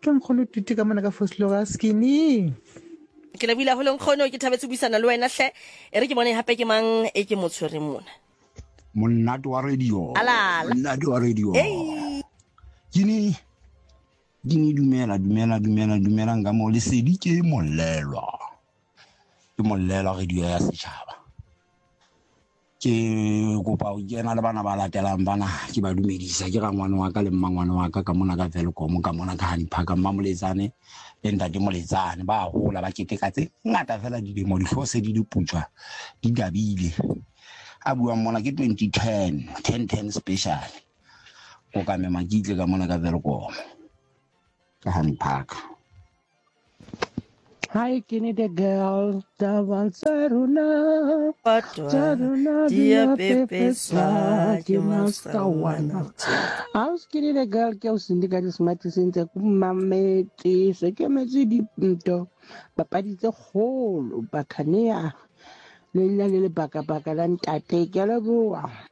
ke nkgolo tuti ka mona ka Foslo ga Skinny. Ke lebile ho le nkgono ke thabetse buisana le wena hle e re ke bone hape ke mang e ke motshwere mona Monate wa radio. Alala. Monate wa radio. Hey. Dini dumela nka mo lesedi ke molelwa. Ke molelwa radio ya setjhaba. Ke kopa o kena le bana ba latelang bana ke ba dumedisa ke ga ngwana wa ka le mmangwana wa ka mona ka Velkom ka mona ka Hani Park Mmamoletsane le ntate Moletsane ba hola ba ketekatse ngata fela di demo di hlose di diputswa di dabile a bua mona ke 2010 special o ka me magitle ka mona ka Velkom ka Hani Park. Hi, Kenny the girl, Saruna, dia pepesa ke mastawana. How's Kenny the girl? Ke o sindika di smart sentse ku mameti se ke metsi di pinto. Papadi tse kgolo bakhanea le nna le baka la ntate ke a leboha.